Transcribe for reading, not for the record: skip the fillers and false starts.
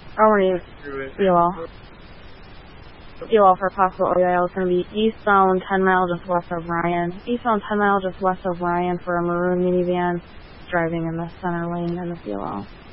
Alright, EOL for possible OUL is going to be eastbound 10 mile just west of Ryan. Eastbound 10 mile just west of Ryan for a maroon minivan driving in the center lane in the COL.